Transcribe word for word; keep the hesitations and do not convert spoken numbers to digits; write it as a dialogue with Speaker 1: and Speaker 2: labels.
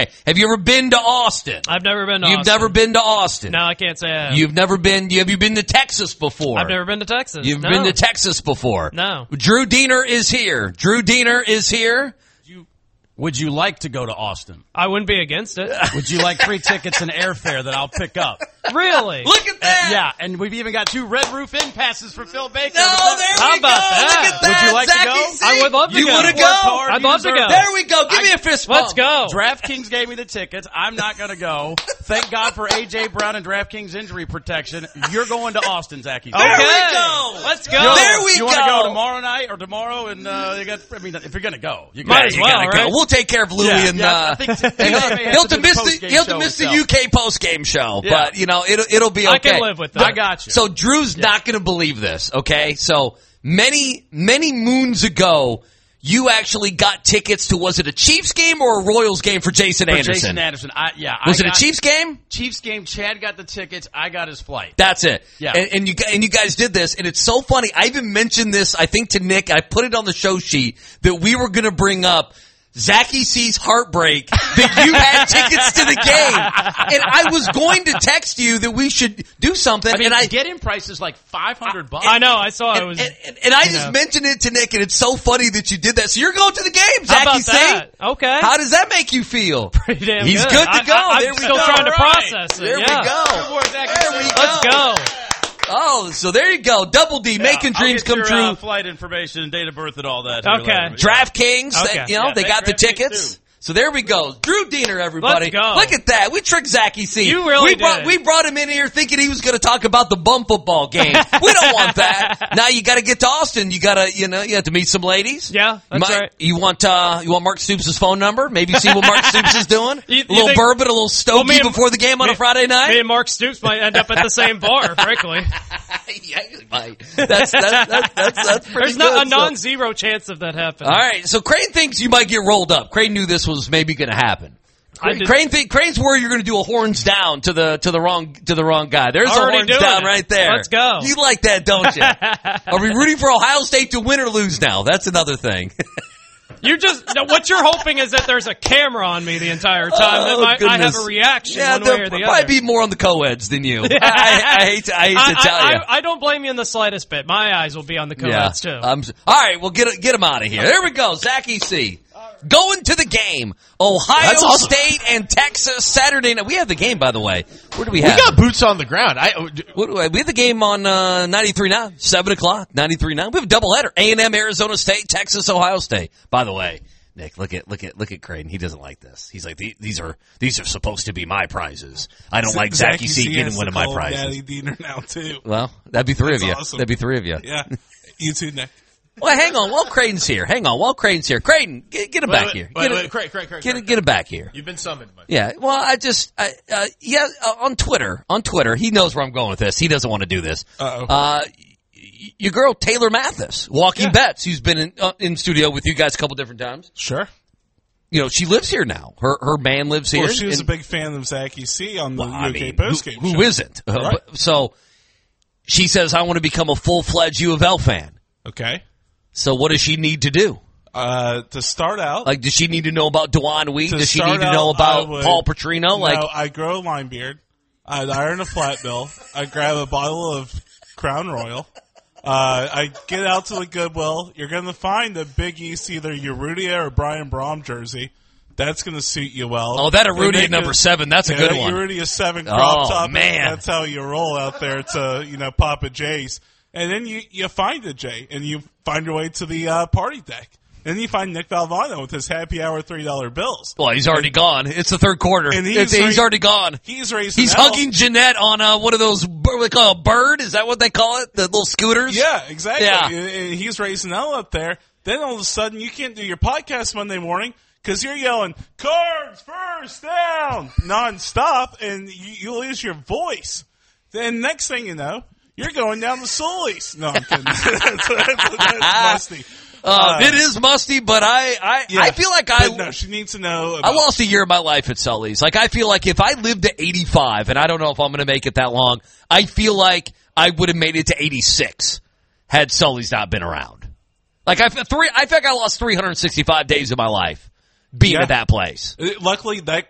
Speaker 1: Okay. Have you ever been to Austin?
Speaker 2: I've never been to
Speaker 1: You've
Speaker 2: Austin.
Speaker 1: never been to Austin?
Speaker 2: No, I can't say I have.
Speaker 1: You've never been, have you been to Texas before?
Speaker 2: I've never been to Texas.
Speaker 1: You've
Speaker 2: no.
Speaker 1: been to Texas before?
Speaker 2: No.
Speaker 1: Drew Diener is here. Drew Diener is here.
Speaker 3: Would you like to go to Austin?
Speaker 2: I wouldn't be against it.
Speaker 3: Would you like free tickets and airfare that I'll pick up?
Speaker 2: Really?
Speaker 1: Look at that.
Speaker 3: Uh, yeah, and we've even got two Red Roof Inn passes for Phil Baker.
Speaker 1: No, there
Speaker 2: How
Speaker 1: we
Speaker 2: about
Speaker 1: go.
Speaker 2: that?
Speaker 1: Look at that.
Speaker 3: Would you like
Speaker 1: Zachy
Speaker 3: to go?
Speaker 1: C.
Speaker 2: I would love to
Speaker 1: you
Speaker 2: go.
Speaker 1: You want to
Speaker 2: Work
Speaker 1: go?
Speaker 3: hard.
Speaker 2: I'd
Speaker 3: You
Speaker 2: love to
Speaker 3: deserve
Speaker 2: go.
Speaker 3: it.
Speaker 1: There we go. Give
Speaker 3: I,
Speaker 1: me a fist bump.
Speaker 2: Let's go.
Speaker 3: DraftKings gave me the tickets. I'm not going to go. Thank God for A J. Brown and DraftKings injury protection. You're going to Austin, Zachy.
Speaker 1: There
Speaker 2: Okay.
Speaker 1: we go.
Speaker 2: Let's go.
Speaker 3: Yo,
Speaker 1: There we
Speaker 3: you
Speaker 1: go.
Speaker 3: want to go tomorrow night or tomorrow? And uh, you got. I mean, if you're going to go, you
Speaker 2: Might
Speaker 3: got
Speaker 2: as
Speaker 1: You
Speaker 2: well,
Speaker 1: gotta
Speaker 2: right?
Speaker 1: go. We'll take care of Louie
Speaker 3: Yeah,
Speaker 1: and
Speaker 3: yeah,
Speaker 1: uh,
Speaker 3: I think T- T- may have
Speaker 1: he'll
Speaker 3: to
Speaker 1: to
Speaker 3: do
Speaker 1: miss
Speaker 3: the
Speaker 1: the
Speaker 3: post-game
Speaker 1: he'll to
Speaker 3: show
Speaker 1: miss the
Speaker 3: himself.
Speaker 1: U K post game show,
Speaker 3: Yeah.
Speaker 1: but you know it'll it'll be okay.
Speaker 2: I can live with that.
Speaker 3: I got you.
Speaker 1: So Drew's not going to believe this. Okay, so many many moons ago, you actually got tickets to, was it a Chiefs game or a Royals game for Jason
Speaker 3: For
Speaker 1: Anderson?
Speaker 3: Jason Anderson. I, yeah.
Speaker 1: Was
Speaker 3: I
Speaker 1: it a
Speaker 3: got-
Speaker 1: Chiefs game?
Speaker 3: Chiefs game. Chad got the tickets. I got his flight.
Speaker 1: That's it.
Speaker 3: Yeah.
Speaker 1: And, and you and you guys did this, and it's so funny. I even mentioned this, I think, to Nick. I put it on the show sheet that we were going to bring up Zachy C's heartbreak that you had tickets to the game. And I was going to text you that we should do something.
Speaker 3: I mean,
Speaker 1: and I
Speaker 3: get-in price is like five hundred bucks.
Speaker 2: I know. I saw it
Speaker 1: and,
Speaker 2: was.
Speaker 1: and, and, and I
Speaker 2: you
Speaker 1: just
Speaker 2: know.
Speaker 1: mentioned it to Nick, and it's so funny that you did that. So you're going to the game,
Speaker 2: How
Speaker 1: Zachy
Speaker 2: about
Speaker 1: C.
Speaker 2: that? Okay.
Speaker 1: How does that make you feel?
Speaker 2: Pretty damn
Speaker 1: He's
Speaker 2: good.
Speaker 1: good to
Speaker 2: I-
Speaker 1: go.
Speaker 2: I, I'm
Speaker 1: There we
Speaker 2: still
Speaker 1: go.
Speaker 2: trying to
Speaker 1: All right.
Speaker 2: process it.
Speaker 1: There
Speaker 2: yeah.
Speaker 1: we go.
Speaker 3: boy, Zachy
Speaker 1: There
Speaker 3: C.
Speaker 1: we go.
Speaker 2: Let's go.
Speaker 1: Oh, so there you go. Double D, making
Speaker 3: I'll
Speaker 1: dreams
Speaker 3: get
Speaker 1: come
Speaker 3: your,
Speaker 1: true.
Speaker 3: Uh, flight information, date of birth, and all that. here
Speaker 2: Okay.
Speaker 3: later.
Speaker 1: DraftKings,
Speaker 2: Okay.
Speaker 1: they, you know,
Speaker 3: Yeah,
Speaker 1: they
Speaker 3: they
Speaker 1: got the
Speaker 3: DraftKings
Speaker 1: tickets.
Speaker 3: too.
Speaker 1: So there we go. Drew Diener, everybody.
Speaker 2: Let's go.
Speaker 1: Look at that. We tricked Zachy C.
Speaker 2: You really
Speaker 1: we brought,
Speaker 2: did.
Speaker 1: We brought him in here thinking he was going to talk about the bum football game. We don't want that. Now you got to get to Austin. You got to, you know, you have to meet some ladies.
Speaker 2: Yeah,
Speaker 1: You
Speaker 2: that's
Speaker 1: might-
Speaker 2: right.
Speaker 1: You want, uh, you want Mark Stoops' phone number? Maybe see what Mark Stoops is doing?
Speaker 2: You- you
Speaker 1: a little
Speaker 2: think-
Speaker 1: bourbon, a little stogie
Speaker 2: Well, me and-
Speaker 1: before the game on
Speaker 2: me-
Speaker 1: a Friday night?
Speaker 2: Me and Mark Stoops might end up at the same bar, frankly.
Speaker 1: Yeah, you might. That's, that's, that's, that's, that's pretty
Speaker 2: There's not
Speaker 1: good,
Speaker 2: a
Speaker 1: so-
Speaker 2: non-zero chance of that happening.
Speaker 1: All right, so Crane thinks you might get rolled up. Crane knew this was maybe going to happen.
Speaker 2: I did-
Speaker 1: Crane think, Crane's worried you're going to do a horns down to the to the wrong to the wrong guy. There's a
Speaker 2: Already
Speaker 1: horns
Speaker 2: doing
Speaker 1: down
Speaker 2: it.
Speaker 1: right there.
Speaker 2: Let's go.
Speaker 1: You like that, don't you? Are we rooting for Ohio State to win or lose now? That's another thing.
Speaker 2: You just no, what you're hoping is that there's a camera on me the entire time that
Speaker 1: Oh,
Speaker 2: my, I have
Speaker 1: goodness.
Speaker 2: a reaction
Speaker 1: yeah,
Speaker 2: one way
Speaker 1: there'll
Speaker 2: or the
Speaker 1: probably
Speaker 2: other.
Speaker 1: be more on the co-eds than you. I, I hate to, I hate to
Speaker 2: I,
Speaker 1: tell
Speaker 2: I,
Speaker 1: you.
Speaker 2: I, I don't blame you in the slightest bit. My eyes will be on the co-eds too.
Speaker 1: I'm, all right, well, get get him out of here. There we go, Zachy C. Going to the game. Ohio
Speaker 4: That's awesome.
Speaker 1: State and Texas Saturday night. We have the game, by the way. Where do we
Speaker 4: We
Speaker 1: have
Speaker 4: got
Speaker 1: it?
Speaker 4: boots on the ground. I
Speaker 1: What do I, we have the game on uh, ninety-three now, seven o'clock, ninety-three now. We have a doubleheader. A and M, Arizona State, Texas, Ohio State. By the way, Nick, look at look at look at Creighton. He doesn't like this. He's like, these are these are supposed to be my prizes. I don't like Zachy C getting one of my prizes.
Speaker 5: Daddy Diener now too.
Speaker 1: Well, that'd be three
Speaker 5: That's
Speaker 1: of you.
Speaker 5: awesome.
Speaker 1: That'd be three of you.
Speaker 5: Yeah, you too, Nick.
Speaker 1: Well, hang on. While Creighton's here, hang on. While Creighton's here, Creighton, get, get him
Speaker 4: Wait,
Speaker 1: back
Speaker 4: wait,
Speaker 1: here.
Speaker 4: wait,
Speaker 1: Get,
Speaker 4: wait,
Speaker 1: it-
Speaker 4: Craig, Craig, Craig,
Speaker 1: get,
Speaker 4: Craig.
Speaker 1: it- get him back here.
Speaker 4: You've been summoned, my friend.
Speaker 1: Yeah. Well, I just, I, uh, yeah, uh, on Twitter, on Twitter, he knows where I'm going with this. He doesn't want to do this.
Speaker 5: Uh-oh.
Speaker 1: Uh, y- your girl Taylor Mathis, Walking
Speaker 5: Yeah.
Speaker 1: Bets, who's been in, uh, in studio with you guys a couple different times.
Speaker 5: Sure.
Speaker 1: You know, she lives here now. Her her man lives here.
Speaker 5: Well, she was
Speaker 1: and-
Speaker 5: a big fan of Zachy C on the
Speaker 1: well, I
Speaker 5: U K
Speaker 1: mean,
Speaker 5: postgame
Speaker 1: who,
Speaker 5: show.
Speaker 1: who isn't? Uh,
Speaker 5: Right.
Speaker 1: but- so she says, I want to become a full-fledged U of L fan.
Speaker 5: Okay.
Speaker 1: So what does she need to do?
Speaker 5: Uh, to start out,
Speaker 1: Like, does she need to know about Dewan Wheat?
Speaker 5: To
Speaker 1: Does she
Speaker 5: start
Speaker 1: need to know
Speaker 5: out,
Speaker 1: about
Speaker 5: I would-
Speaker 1: Paul Petrino? Like,
Speaker 5: no, I grow a line beard. I'd iron a flat bill. I grab a bottle of Crown Royal. Uh, I get out to the Goodwill. You're going to find a Big East, either Urrutia or Brian Brom jersey. That's going to suit you well.
Speaker 1: oh, that
Speaker 5: And
Speaker 1: Arudia
Speaker 5: they
Speaker 1: at number
Speaker 5: could-
Speaker 1: seven. That's a
Speaker 5: yeah,
Speaker 1: good
Speaker 5: that
Speaker 1: one.
Speaker 5: Urrutia seven crop
Speaker 1: Oh,
Speaker 5: top.
Speaker 1: man.
Speaker 5: That's how you roll out there to, you know, Papa J's. And then you, you find a J, and you find your way to the uh, party deck. And then you find Nick Valvano with his happy hour three dollar bills.
Speaker 1: Well, he's already gone. It's the third quarter.
Speaker 5: And he's
Speaker 1: It's- he's
Speaker 5: ra-
Speaker 1: already gone.
Speaker 5: He's raised
Speaker 1: He's
Speaker 5: an L.
Speaker 1: hugging Jeanette on uh, one of those, what do they call a bird? Is that what they call it? The little scooters?
Speaker 5: Yeah, exactly.
Speaker 1: Yeah.
Speaker 5: And- and he's raising L up there. Then all of a sudden, you can't do your podcast Monday morning because you're yelling, Cards first down, nonstop, and you, you lose your voice. Then next thing you know, you're going down to Sully's. No, I'm kidding. that's, that's, that's musty.
Speaker 1: Uh, it is musty, but I, I,
Speaker 5: Yeah.
Speaker 1: I feel like I,
Speaker 5: But no, she needs to know
Speaker 1: I
Speaker 5: about
Speaker 1: lost a year of my life at Sully's. Like, I feel like if I lived to eighty-five, and I don't know if I'm going to make it that long, I feel like I would have made it to eighty-six had Sully's not been around. Like, I, three, I feel like I lost three hundred sixty-five days of my life being
Speaker 5: Yeah.
Speaker 1: at that place.
Speaker 5: Luckily, that